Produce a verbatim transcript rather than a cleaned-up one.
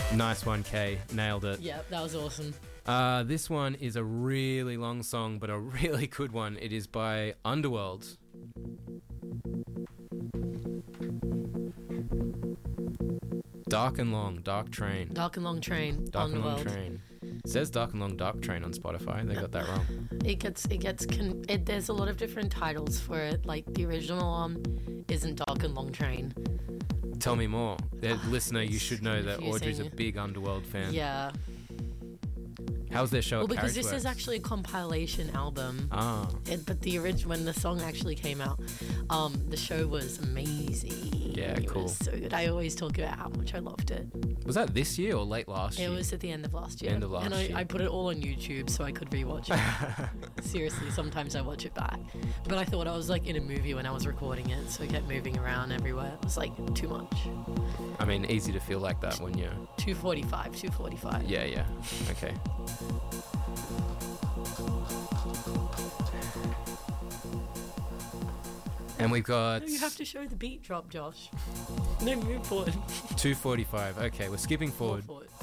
Nice one, Kay. Nailed it. Yep, that was awesome. Uh, this one is a really long song, but a really good one. It is by Underworld. Dark and Long, Dark Train. Dark and Long Train. Dark and Long Underworld. Train. It says Dark and Long Dark Train on Spotify. They got that wrong. It gets, it gets, con- it, there's a lot of different titles for it. Like the original um isn't Dark and Long Train. Tell me more. The listener, you it's should know that confusing. Audrey's a big Underworld fan. Yeah. How's their show Well, at because this Carriageworks? is actually a compilation album. Ah. It, but the original, when the song actually came out, um, the show was amazing. Yeah, it cool. was so good. I always talk about how much I loved it. Was that this year or late last It year? was at the end of last year. End of last and I, year. I put it all on YouTube so I could rewatch it. Seriously, sometimes I watch it back. But I thought I was like in a movie when I was recording it, so I kept moving around everywhere. It was like too much. I mean, easy to feel like that when you're... two forty-five, two forty-five. Yeah, yeah. Okay. And we've got No, you have to show the beat drop, Josh. No, move forward. two forty-five. Okay, we're skipping forward. Move forward.